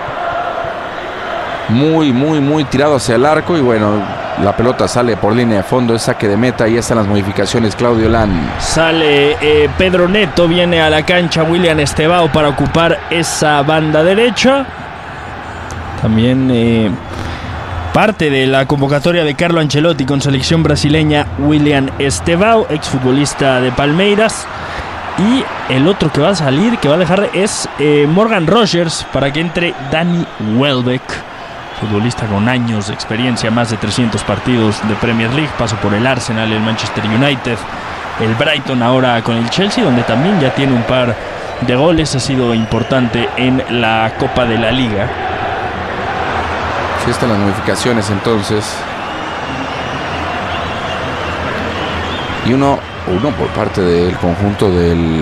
muy tirado hacia el arco, y bueno, la pelota sale por línea de fondo, es saque de meta, y están las modificaciones. Claudio Lan. Sale Pedro Neto, viene a la cancha William Estebao para ocupar esa banda derecha. También Parte de la convocatoria de Carlo Ancelotti con selección brasileña William Estevão, exfutbolista de Palmeiras. Y el otro que va a salir, que va a dejar, es Morgan Rogers, para que entre Danny Welbeck, futbolista con años de experiencia, más de 300 partidos de Premier League, paso por el Arsenal, el Manchester United, el Brighton, ahora con el Chelsea, donde también ya tiene un par de goles, ha sido importante en la Copa de la Liga. Sí, están las modificaciones entonces. Y uno por parte del conjunto del...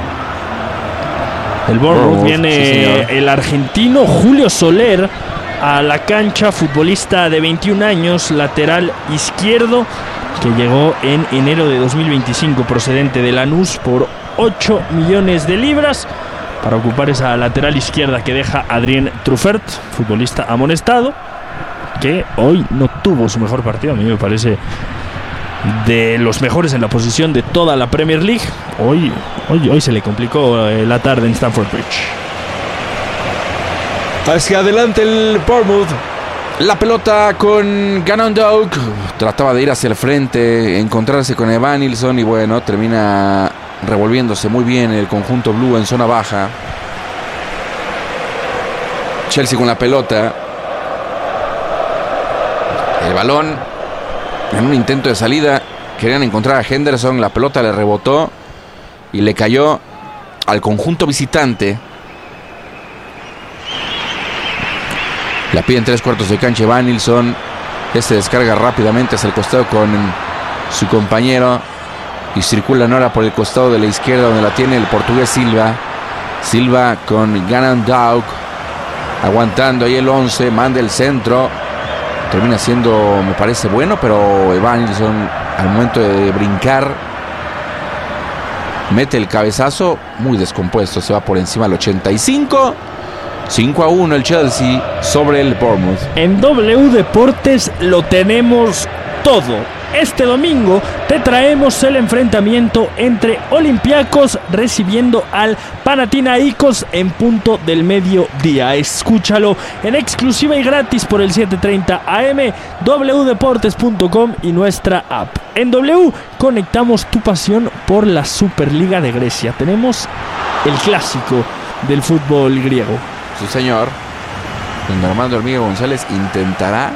El Bournemouth viene, sí, el argentino Julio Soler a la cancha, futbolista de 21 años, lateral izquierdo, que llegó en enero de 2025 procedente de Lanús por 8 millones de libras para ocupar esa lateral izquierda que deja Adrien Truffert, futbolista amonestado, que hoy no tuvo su mejor partido. A mí me parece de los mejores en la posición de toda la Premier League. Hoy se le complicó la tarde en Stamford Bridge. Hacia adelante el Bournemouth. La pelota con Gannon Doug. Trataba de ir hacia el frente, encontrarse con Evanilson y bueno, termina revolviéndose muy bien el conjunto blue en zona baja. Chelsea con la pelota. El balón en un intento de salida. Querían encontrar a Henderson. La pelota le rebotó y le cayó al conjunto visitante. La pide en 3/4 de cancha Evanilson. Este descarga rápidamente hacia el costado con su compañero y circulan ahora por el costado de la izquierda, donde la tiene el portugués Silva. Silva con Gannon Doug aguantando ahí el 11, manda el centro, termina siendo, me parece, bueno, pero Evanilson al momento de brincar mete el cabezazo muy descompuesto, se va por encima al 85. 5-1 el Chelsea sobre el Bournemouth. En W Deportes lo tenemos todo. Este domingo te traemos el enfrentamiento entre Olympiacos recibiendo al Panathinaikos en punto del mediodía. Escúchalo en exclusiva y gratis por el 7:30 AM, wdeportes.com y nuestra app. En W conectamos tu pasión por la Superliga de Grecia. Tenemos el clásico del fútbol griego. Sí, señor. Don Armando Hormiga González intentará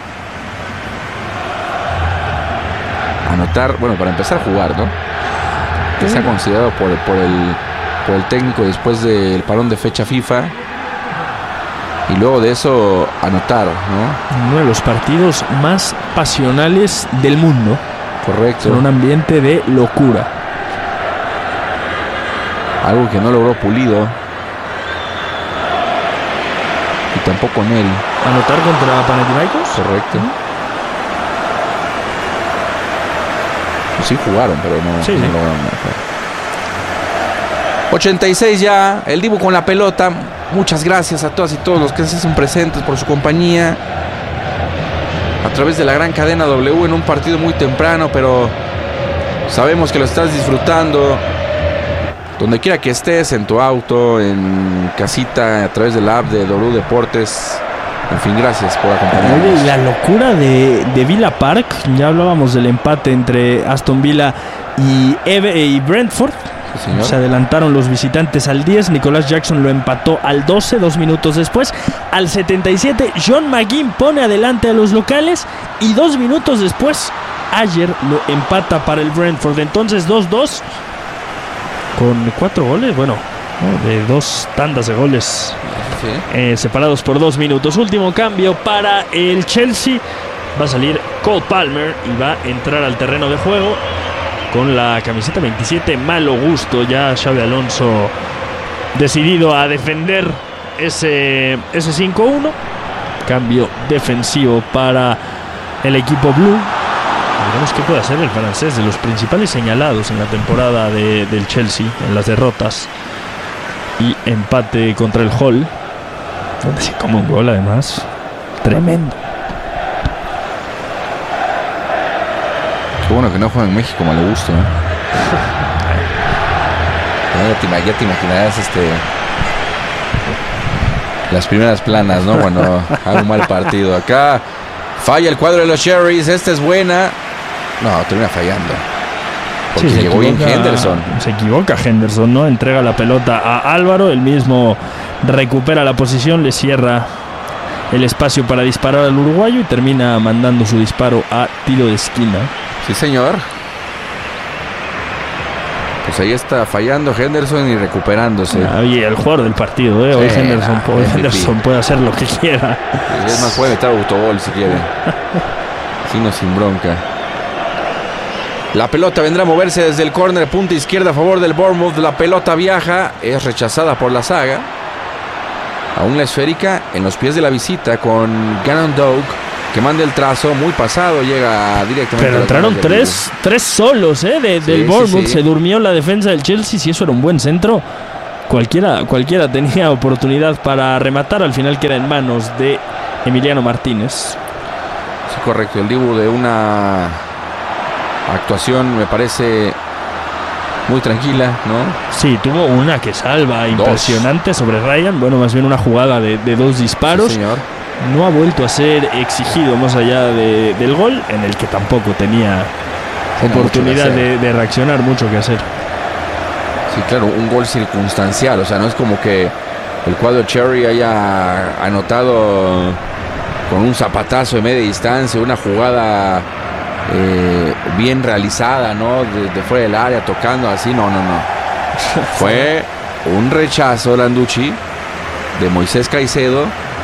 anotar, bueno, para empezar a jugar, ¿no? Que se ha considerado por el técnico después del parón de fecha FIFA. Y luego de eso anotar, ¿no? Uno de los partidos más pasionales del mundo. Correcto. En un ambiente de locura. Algo que no logró Pulido. Y tampoco Neri. ¿Anotar contra Panathinaikos? Correcto. Pues sí jugaron, pero no, sí, no sí. lograron. 86 ya, el Dibu con la pelota. Muchas gracias a todas y todos los que se hacen presentes por su compañía a través de la gran cadena W en un partido muy temprano, pero sabemos que lo estás disfrutando donde quiera que estés, en tu auto, en casita, a través de la app de W Deportes. En fin, gracias por acompañarnos. La locura de Villa Park. Ya hablábamos del empate entre Aston Villa y Brentford. Sí, se adelantaron los visitantes al 10. Nicolás Jackson lo empató al 12, 2 minutos después. Al 77, John McGinn pone adelante a los locales. Y 2 minutos después, Ayer lo empata para el Brentford. Entonces 2-2 con 4 goles. Bueno, de 2 tandas de goles, sí, separados por 2 minutos. Último cambio para el Chelsea. Va a salir Cole Palmer y va a entrar al terreno de juego con la camiseta 27, Malo Gusto. Ya Xabi Alonso decidido a defender ese 5-1. Cambio defensivo para el equipo blue. Veremos qué puede hacer el francés, de los principales señalados en la temporada del Chelsea, en las derrotas y empate contra el Hull, donde se come un gol además tremendo. Qué bueno que no juega en México, Malo Gusto, ¿eh? Ya te imaginarás las primeras planas, ¿no? Cuando haga un mal partido. Acá Falla el cuadro de los Cherries. Esta es buena. No, termina fallando. Porque sí, llegó bien Henderson. Se equivoca Henderson, ¿no? Entrega la pelota a Álvaro. El mismo recupera la posición, le cierra el espacio para disparar al uruguayo y termina mandando su disparo a tiro de esquina. Sí, señor. Pues ahí está fallando Henderson y recuperándose. Y el jugador del partido, ¿eh? Hoy sí, Henderson puede hacer lo que quiera. Es más, puede meter autogol si quiere. Sino sin bronca. La pelota vendrá a moverse desde el córner, punta izquierda a favor del Bournemouth. La pelota viaja, es rechazada por la saga. Aún la esférica en los pies de la visita con Gannon Doug, que manda el trazo, muy pasado, llega directamente. Pero entraron tres solos del Bournemouth. Sí. Se durmió la defensa del Chelsea. Si eso era un buen centro, cualquiera tenía oportunidad para rematar. Al final queda en manos de Emiliano Martínez. Sí, correcto. El Dibu de una actuación me parece muy tranquila, ¿no? Sí, tuvo una que salva impresionante sobre Ryan. Bueno, más bien una jugada de 2 disparos. Sí, señor. No ha vuelto a ser exigido más allá del gol, en el que tampoco tenía oportunidad de reaccionar, mucho que hacer. Sí, claro, un gol circunstancial. O sea, no es como que el cuadro Cherry haya anotado con un zapatazo de media distancia, una jugada bien realizada, ¿no? De fuera del área, tocando así. No. Fue un rechazo Landucci de Moisés Caicedo.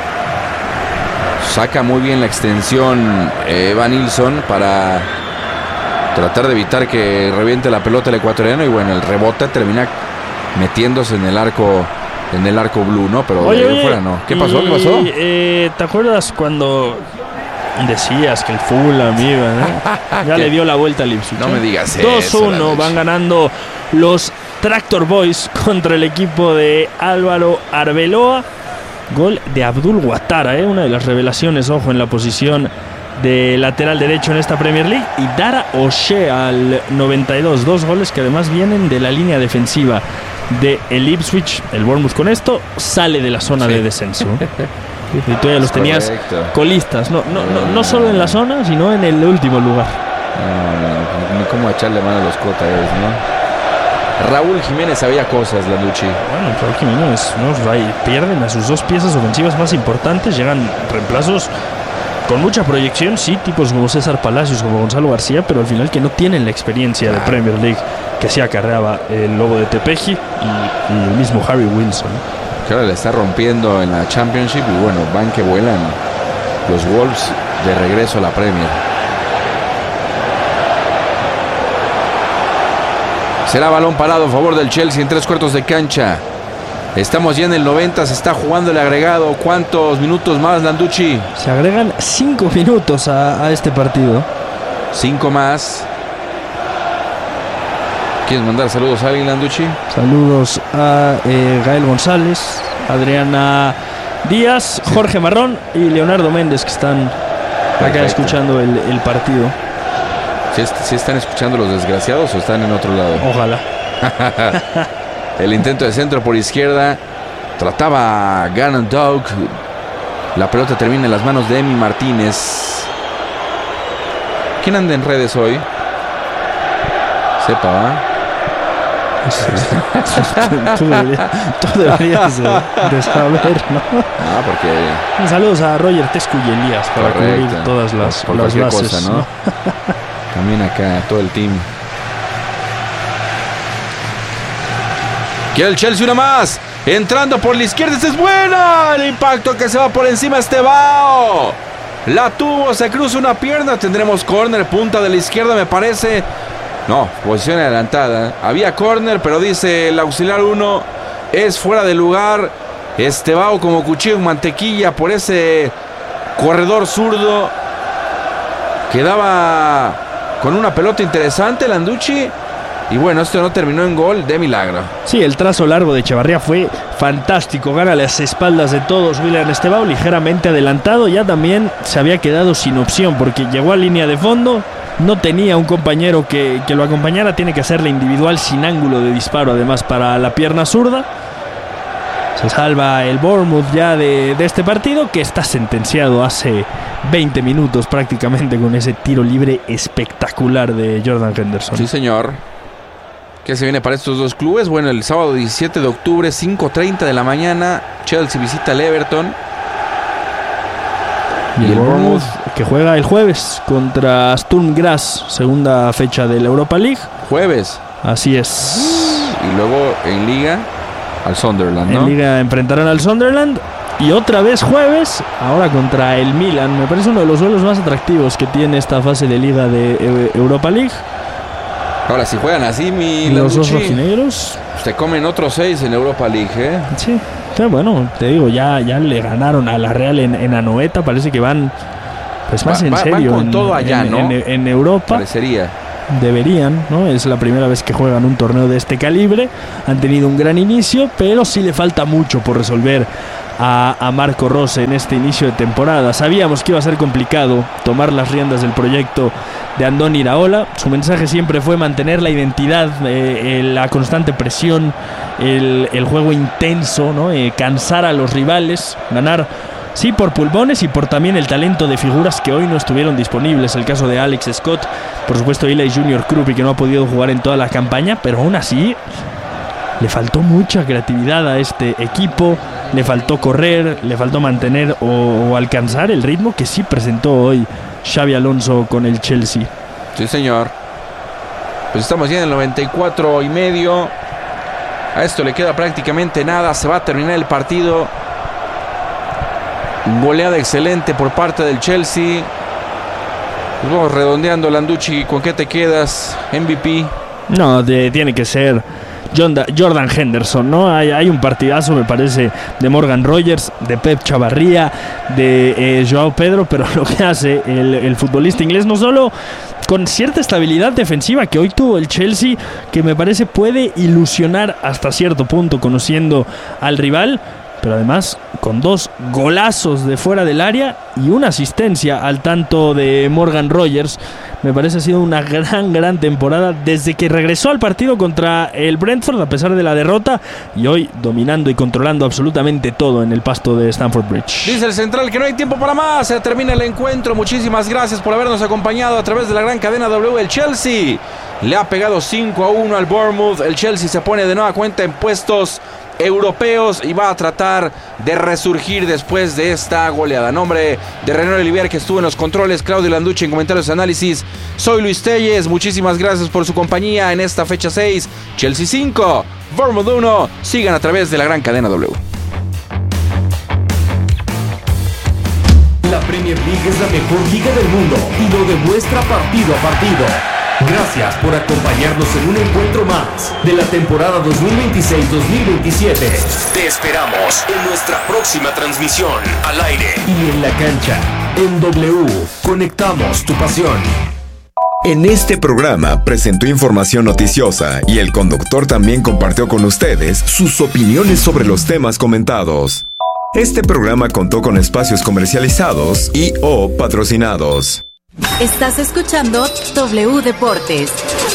Saca muy bien la extensión Evan Nilsson para tratar de evitar que reviente la pelota el ecuatoriano. Y bueno, el rebote termina metiéndose en el arco blue, ¿no? Pero de ahí fuera no. ¿Qué pasó? ¿Te acuerdas cuando decías que el Fulham iba, ¿no? Ya le dio la vuelta al Ipswich. No me digas 2-1 van ganando los Tractor Boys contra el equipo de Álvaro Arbeloa. Gol de Abdul Ouattara, una de las revelaciones, ojo, en la posición de lateral derecho en esta Premier League. Y Dara O'Shea al 92. 2 goles que además vienen de la línea defensiva de el Ipswich. El Bournemouth con esto sale de la zona de descenso. Y tú ya los tenías colistas, no solo en la zona, sino en el último lugar. No, ni cómo echarle mano a los cotas, ¿no? Raúl Jiménez sabía cosas, Landucci. Bueno, Raúl Jiménez, ¿no? Pierden a sus 2 piezas ofensivas más importantes. Llegan reemplazos con mucha proyección, sí, tipos como César Palacios, como Gonzalo García, pero al final que no tienen la experiencia de Premier League que sí acarreaba el Lobo de Tepeji y el mismo Harry Wilson. Que ahora le está rompiendo en la Championship y bueno, van que vuelan los Wolves de regreso a la Premier. Será balón parado a favor del Chelsea en 3/4 de cancha. Estamos ya en el 90, se está jugando el agregado. ¿Cuántos minutos más, Landucci? Se agregan 5 minutos a este partido. 5 más. ¿Quieres mandar saludos a alguien, Landucci? Saludos a Gael González, Adriana Díaz, Jorge Marrón y Leonardo Méndez, que están acá escuchando el partido. ¿Sí están escuchando los desgraciados o están en otro lado? Ojalá. El intento de centro por izquierda. Trataba Gannon Doug. La pelota termina en las manos de Emi Martínez. ¿Quién anda en redes hoy? Sepa, ¿va? Tú deberías de saber, ¿no? Porque... Saludos a Roger Tescu y Elías para cubrir todas las bases, cosa, ¿no? También acá todo el team. Quiere el Chelsea una más. Entrando por la izquierda. ¡Esta es buena! El impacto que se va por encima Estevao. La tuvo, se cruza una pierna. Tendremos córner, punta de la izquierda, me parece. No, posición adelantada. Había córner, pero dice el auxiliar 1. Es fuera de lugar. Estevao como cuchillo en mantequilla por ese corredor zurdo. Quedaba con una pelota interesante Landucci. Y bueno, esto no terminó en gol de milagro. Sí, el trazo largo de Echevarría fue fantástico. Gana las espaldas de todos William Estevao, ligeramente adelantado. Ya también se había quedado sin opción porque llegó a línea de fondo. No tenía un compañero que lo acompañara. Tiene que hacerle individual sin ángulo de disparo, además, para la pierna zurda. Se salva el Bournemouth ya de este partido, que está sentenciado hace 20 minutos prácticamente con ese tiro libre espectacular de Jordan Henderson. Sí, señor. ¿Qué se viene para estos dos clubes? Bueno, el sábado 17 de octubre, 5:30 de la mañana, Chelsea visita al Everton. Y el Bournemouth, que juega el jueves contra Sturm Graz, segunda fecha de la Europa League. Jueves. Así es. Y luego en Liga al Sunderland, ¿no? En Liga enfrentarán al Sunderland. Y otra vez jueves, ahora contra el Milan. Me parece uno de los duelos más atractivos que tiene esta fase de Liga de Europa League. Ahora, si juegan así, los dos rojinegros se comen otros 6 en Europa League, ¿eh? Sí. Bueno, te digo, ya le ganaron a la Real en Anoeta. Parece que van pues más en serio. Van con todo allá, ¿no? En Europa. Parecería. Deberían, ¿no? Es la primera vez que juegan un torneo de este calibre. Han tenido un gran inicio, pero sí le falta mucho por resolver a Marco Rose en este inicio de temporada. Sabíamos que iba a ser complicado tomar las riendas del proyecto de Andoni Iraola. Su mensaje siempre fue mantener la identidad, la constante presión, el juego intenso, ¿no? Cansar a los rivales, ganar, sí, por pulmones y por también el talento de figuras que hoy no estuvieron disponibles. El caso de Alex Scott, por supuesto Eli Junior Krupi, que no ha podido jugar en toda la campaña, pero aún así le faltó mucha creatividad a este equipo. Le faltó correr, le faltó mantener o alcanzar el ritmo que sí presentó hoy Xabi Alonso con el Chelsea. Sí, señor. Pues estamos ya en el 94 y medio. A esto le queda prácticamente nada. Se va a terminar el partido. Goleada excelente por parte del Chelsea. Pues vamos redondeando, Landucci. ¿Con qué te quedas? MVP. No, tiene que ser Jordan Henderson, ¿no? Hay un partidazo, me parece, de Morgan Rogers, de Pep Chavarría, de Joao Pedro, pero lo que hace el futbolista inglés, no solo con cierta estabilidad defensiva que hoy tuvo el Chelsea, que me parece puede ilusionar hasta cierto punto conociendo al rival, pero además con 2 golazos de fuera del área y una asistencia al tanto de Morgan Rogers. Me parece ha sido una gran temporada desde que regresó al partido contra el Brentford a pesar de la derrota, y hoy dominando y controlando absolutamente todo en el pasto de Stamford Bridge. Dice el central que no hay tiempo para más. Se termina el encuentro. Muchísimas gracias por habernos acompañado a través de la gran cadena W. El Chelsea le ha pegado 5-1 al Bournemouth. El Chelsea se pone de nueva cuenta en puestos europeos y va a tratar de resurgir después de esta goleada. A nombre de René Olivier, que estuvo en los controles, Claudio Landucci en comentarios y análisis, soy Luis Telles. Muchísimas gracias por su compañía en esta fecha 6. Chelsea 5, Bournemouth 1. Sigan a través de la gran cadena W. La Premier League es la mejor liga del mundo y lo demuestra partido a partido. Gracias por acompañarnos en un encuentro más de la temporada 2026-2027. Te esperamos en nuestra próxima transmisión al aire y en la cancha. En W, conectamos tu pasión. En este programa presentó información noticiosa y el conductor también compartió con ustedes sus opiniones sobre los temas comentados. Este programa contó con espacios comercializados y o patrocinados. Estás escuchando W Deportes.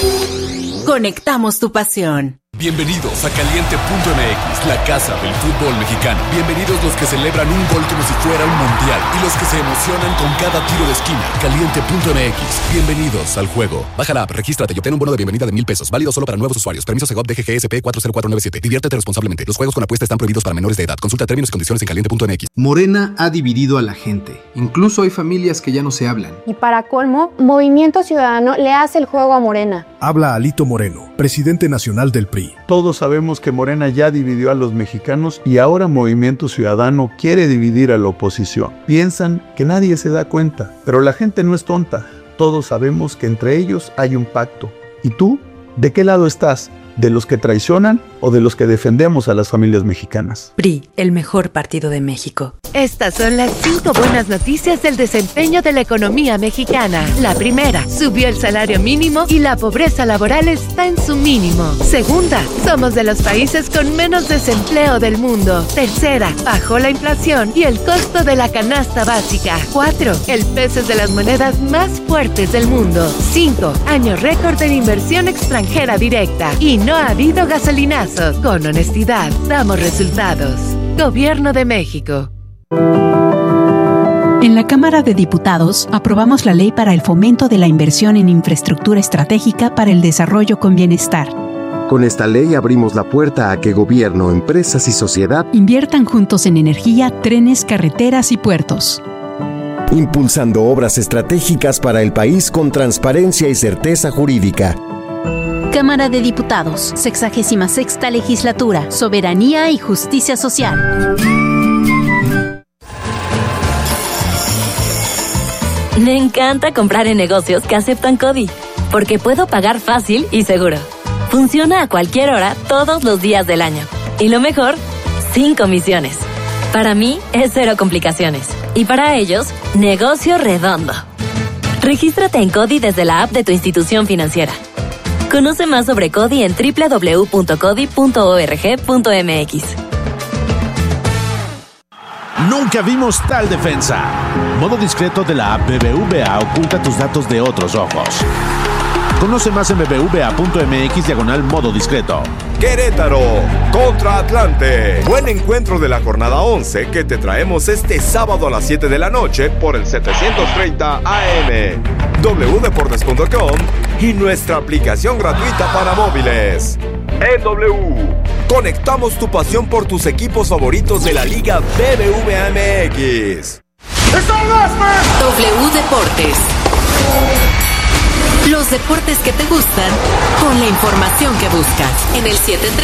Conectamos tu pasión. Bienvenidos a Caliente.mx, la casa del fútbol mexicano. Bienvenidos los que celebran un gol como si fuera un mundial y los que se emocionan con cada tiro de esquina. Caliente.mx, bienvenidos al juego. Baja la app, regístrate y obtén un bono de bienvenida de $1,000. Válido solo para nuevos usuarios. Permiso Segov DGGSP 40497. Diviértete responsablemente. Los juegos con apuesta están prohibidos para menores de edad. Consulta términos y condiciones en Caliente.mx. Morena ha dividido a la gente. Incluso hay familias que ya no se hablan. Y para colmo, Movimiento Ciudadano le hace el juego a Morena. Habla Alito Moreno, presidente nacional del PRI. Todos sabemos que Morena ya dividió a los mexicanos y ahora Movimiento Ciudadano quiere dividir a la oposición. Piensan que nadie se da cuenta, pero la gente no es tonta. Todos sabemos que entre ellos hay un pacto. ¿Y tú? ¿De qué lado estás? ¿De los que traicionan o de los que defendemos a las familias mexicanas? PRI, el mejor partido de México. Estas son las 5 buenas noticias del desempeño de la economía mexicana. La primera, subió el salario mínimo y la pobreza laboral está en su mínimo. Segunda, somos de los países con menos desempleo del mundo. Tercera, bajó la inflación y el costo de la canasta básica. 4, el peso es de las monedas más fuertes del mundo. 5, año récord en inversión extranjera directa. Y no ha habido gasolinazos. Con honestidad, damos resultados. Gobierno de México. En la Cámara de Diputados aprobamos la ley para el fomento de la inversión en infraestructura estratégica para el desarrollo con bienestar. Con esta ley abrimos la puerta a que gobierno, empresas y sociedad inviertan juntos en energía, trenes, carreteras y puertos. Impulsando obras estratégicas para el país con transparencia y certeza jurídica. Cámara de Diputados, 66ª Legislatura, Soberanía y Justicia Social. Me encanta comprar en negocios que aceptan CODI, porque puedo pagar fácil y seguro. Funciona a cualquier hora, todos los días del año. Y lo mejor, sin comisiones. Para mí, es cero complicaciones. Y para ellos, negocio redondo. Regístrate en CODI desde la app de tu institución financiera. Conoce más sobre CODI en www.codi.org.mx. Nunca vimos tal defensa. Modo discreto de la app BBVA oculta tus datos de otros ojos. Conoce más en bbva.mx/modo discreto. Querétaro contra Atlante. Buen encuentro de la jornada 11 que te traemos este sábado a las 7 de la noche por el 730 AM, wdeportes.com y nuestra aplicación gratuita para móviles. En W, conectamos tu pasión por tus equipos favoritos de la Liga BBVA MX. W Deportes. Los deportes que te gustan con la información que buscas en el 730.